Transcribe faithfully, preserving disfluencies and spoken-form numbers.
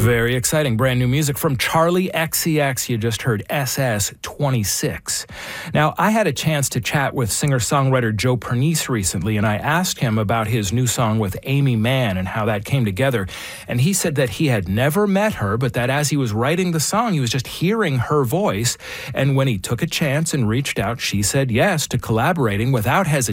Very exciting. Brand new music from Charlie X C X. You just heard S S twenty-six. Now, I had a chance to chat with singer-songwriter Joe Pernice recently, and I asked him about his new song with Aimee Mann and how that came together. And he said that he had never met her, but that as he was writing the song, he was just hearing her voice. And when he took a chance and reached out, she said yes to collaborating without hesitation.